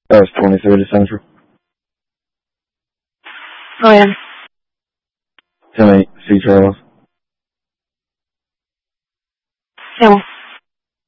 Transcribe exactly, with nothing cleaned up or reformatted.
That was twenty-three to Central. Oh, yeah. ten eight, C. Charles. Yeah.